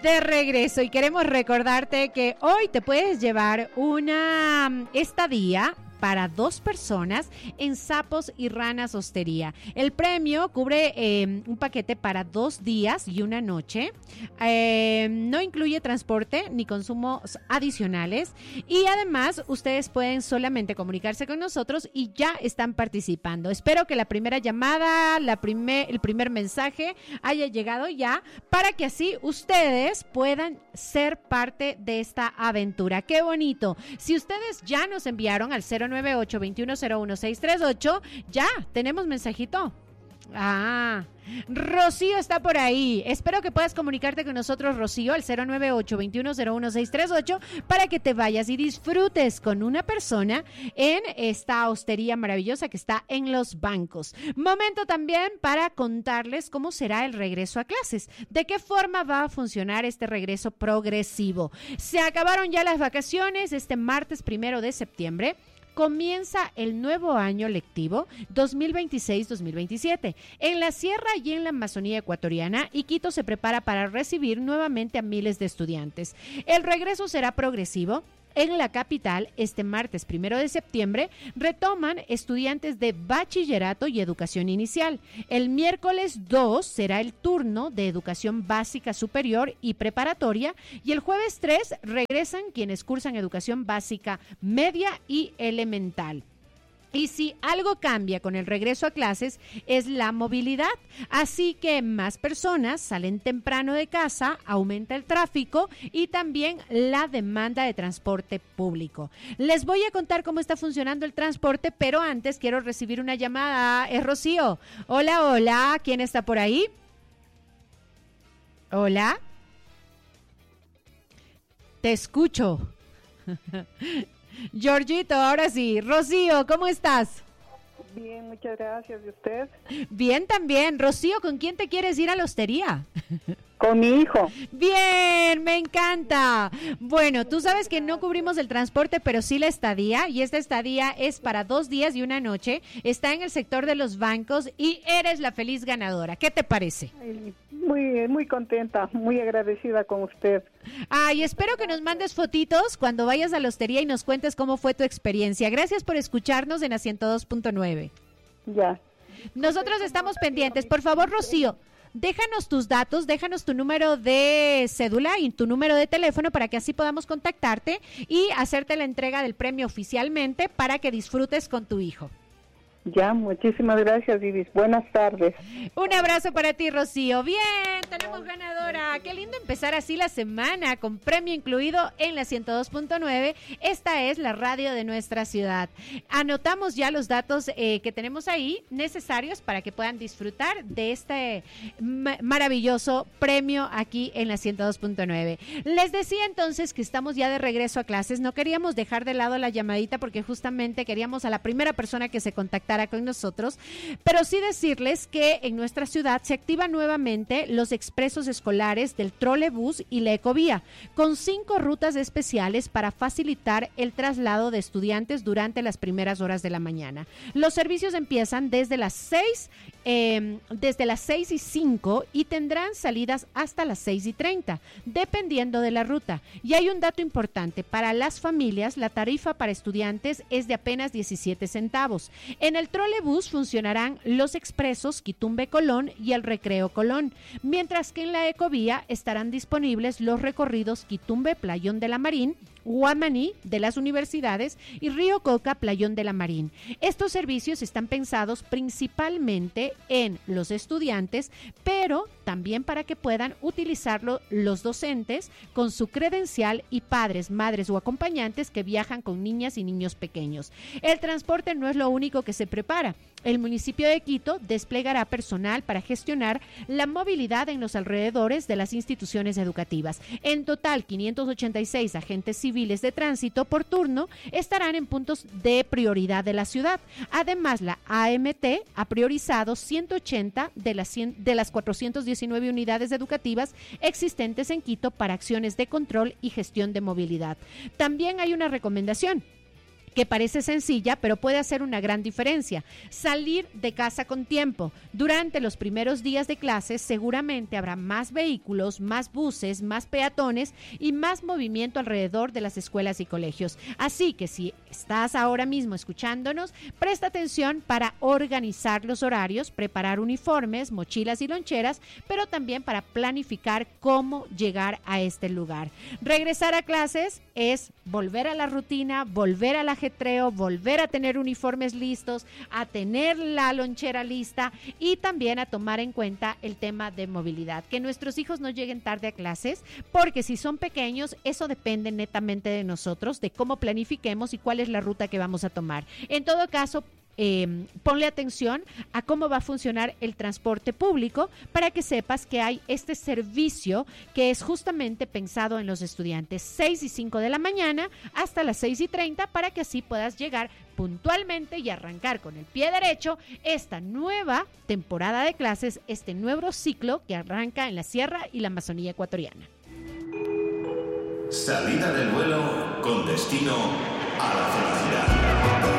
de regreso y queremos recordarte que hoy te puedes llevar una estadía para 2 personas en Sapos y Ranas Hostería. El premio cubre un paquete para 2 días y 1 noche. No incluye transporte ni consumos adicionales. Y además, ustedes pueden solamente comunicarse con nosotros y ya están participando. Espero que la primera llamada, el primer mensaje haya llegado ya para que así ustedes puedan ser parte de esta aventura. ¡Qué bonito! Si ustedes ya nos enviaron al 098-2101-638, ya tenemos mensajito. Rocío está por ahí. Espero que puedas comunicarte con nosotros, Rocío, al 098-2101-638 para que te vayas y disfrutes con una persona en esta hostería maravillosa que está en Los Bancos. Momento también para contarles cómo será el regreso a clases, de qué forma va a funcionar este regreso progresivo. Se acabaron ya las vacaciones este martes 1 de septiembre. Comienza el nuevo año lectivo 2026-2027. En la Sierra y en la Amazonía ecuatoriana, Iquitos se prepara para recibir nuevamente a miles de estudiantes. El regreso será progresivo. En la capital, este martes 1 de septiembre, retoman estudiantes de bachillerato y educación inicial. El miércoles 2 será el turno de educación básica superior y preparatoria y el jueves 3 regresan quienes cursan educación básica media y elemental. Y si algo cambia con el regreso a clases es la movilidad, así que más personas salen temprano de casa, aumenta el tráfico y también la demanda de transporte público. Les voy a contar cómo está funcionando el transporte, pero antes quiero recibir una llamada. Es Rocío. Hola, hola, ¿quién está por ahí? Hola. Te escucho. Georgito, ahora sí. Rocío, ¿cómo estás? Bien, muchas gracias. ¿Y usted? Bien también. Rocío, ¿con quién te quieres ir a la hostería? Con mi hijo. Bien, me encanta. Bueno, tú sabes que no cubrimos el transporte, pero sí la estadía, y esta estadía es para 2 días y 1 noche. Está en el sector de Los Bancos y eres la feliz ganadora. ¿Qué te parece? Muy contenta, muy agradecida con usted. Ay, espero que nos mandes fotitos cuando vayas a la hostería y nos cuentes cómo fue tu experiencia. Gracias por escucharnos en la 102.9. Ya. Nosotros estamos pendientes. Por favor, Rocío, déjanos tus datos, déjanos tu número de cédula y tu número de teléfono para que así podamos contactarte y hacerte la entrega del premio oficialmente para que disfrutes con tu hijo. Ya, muchísimas gracias, Iris. Buenas tardes. Un abrazo para ti, Rocío. Bien, tenemos ganadora. Qué lindo empezar así la semana con premio incluido en la 102.9. Esta es la radio de nuestra ciudad. Anotamos ya los datos que tenemos ahí necesarios para que puedan disfrutar de este maravilloso premio aquí en la 102.9. Les decía entonces que estamos ya de regreso a clases. No queríamos dejar de lado la llamadita porque justamente queríamos a la primera persona que se contactara con nosotros, pero sí decirles que en nuestra ciudad se activan nuevamente los expresos escolares del trolebús y la ecovía, con 5 rutas especiales para facilitar el traslado de estudiantes durante las primeras horas de la mañana. Los servicios empiezan desde las 6:05 y tendrán salidas hasta las 6:30, dependiendo de la ruta. Y hay un dato importante, para las familias la tarifa para estudiantes es de apenas 17 centavos. En el trolebús funcionarán los expresos Quitumbe-Colón y el Recreo-Colón, mientras que en la ecovía estarán disponibles los recorridos Quitumbe-Playón de la Marín, Guamaní de las universidades y Río Coca, Playón de la Marín. Estos servicios están pensados principalmente en los estudiantes, pero también para que puedan utilizarlo los docentes con su credencial y padres, madres o acompañantes que viajan con niñas y niños pequeños. El transporte no es lo único que se prepara. El municipio de Quito desplegará personal para gestionar la movilidad en los alrededores de las instituciones educativas. En total, 586 agentes civiles de tránsito por turno estarán en puntos de prioridad de la ciudad. Además, la AMT ha priorizado 180 de las 419 unidades educativas existentes en Quito para acciones de control y gestión de movilidad. También hay una recomendación. que parece sencilla, pero puede hacer una gran diferencia. Salir de casa con tiempo. Durante los primeros días de clases seguramente habrá más vehículos, más buses, más peatones y más movimiento alrededor de las escuelas y colegios. Así que si estás ahora mismo escuchándonos, presta atención para organizar los horarios, preparar uniformes, mochilas y loncheras, pero también para planificar cómo llegar a este lugar. Regresar a clases es volver a la rutina, volver al ajetreo, volver a tener uniformes listos, a tener la lonchera lista y también a tomar en cuenta el tema de movilidad. Que nuestros hijos no lleguen tarde a clases, porque si son pequeños, eso depende netamente de nosotros, de cómo planifiquemos y cuál es la ruta que vamos a tomar. En todo caso, ponle atención a cómo va a funcionar el transporte público para que sepas que hay este servicio que es justamente pensado en los estudiantes 6 y 5 de la mañana hasta las 6:30 para que así puedas llegar puntualmente y arrancar con el pie derecho esta nueva temporada de clases, este nuevo ciclo que arranca en la Sierra y la Amazonía ecuatoriana. Salida del vuelo con destino a la felicidad.